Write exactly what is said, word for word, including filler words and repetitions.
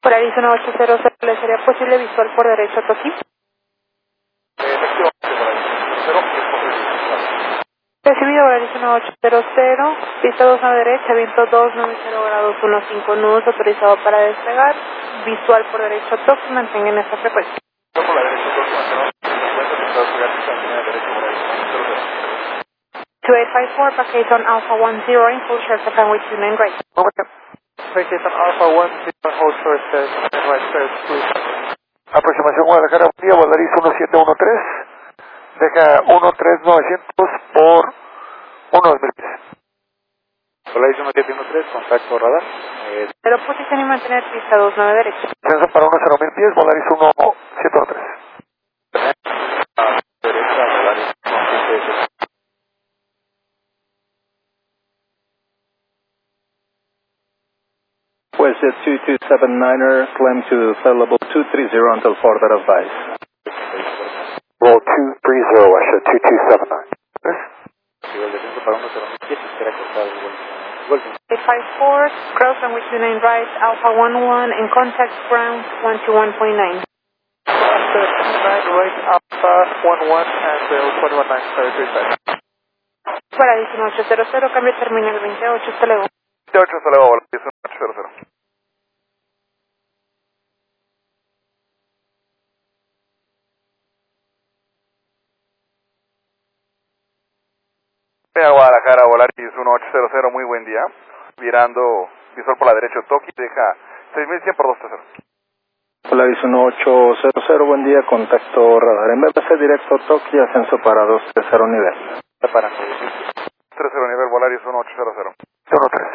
Polaris uno ocho cero cero, ¿le sería posible visual por derecho a Toki? Recibido Polaris uno ocho cero cero, pista dos a derecha, viento dos nueve cero grados quince nudos, autorizado para despegar, visual por derecho a Toki, mantengan esta frecuencia. Por la derecha, dos two eight five four, Paquetón Alpha one zero, in full short Japan with two nine right. Paquetón Alpha one zero, hold short says, right says, please. Aproximación Guadalajara, vía Volaris uno siete uno tres, deja uno tres novecientos por uno dos mil pies. Volaris uno siete uno tres, contacto radar. Eh, Pero posición y mantener pista dos nueve derecha. Descenso para uno cero mil pies, Volaris uno siete uno tres. Derecha, Volaris uno siete uno tres. Westjet two two seven niner, climb to flight level two three zero until further advice. Roll two three zero, Westjet two two seven nine. El descenso para uno cero mil pies, espera cortar el vuelo. eight five four, cross and with two nine right, Alpha one one, in contact ground one two one point nine. Right, Alpha one one and uh, one one nine, sorry, three five. Polaris uno ocho cero cero, cambio terminal veintiocho, hasta luego. veintiocho, hasta luego, Volaris uno ocho cero cero. A Guadalajara, Volaris uno ocho cero cero, muy buen día. Virando visual por la derecha, Toki, deja seis mil cien por dos tres cero. Polaris uno ocho cero cero, buen día, contacto radar. En B B C directo Toki, ascenso para dos tres cero nivel. Para tres cero nivel, Volaris uno ocho cero cero. uno tres.